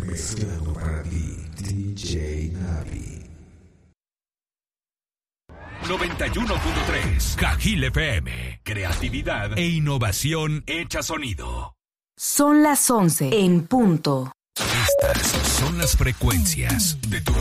Mezclando para ti, DJ Navi. 91.3 Cajil FM. Creatividad e innovación hecha sonido. Son las 11 en punto. Estas son las frecuencias de tu